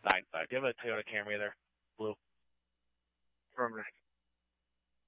9.5. Do you have a Toyota Camry there? Blue? Affirmative.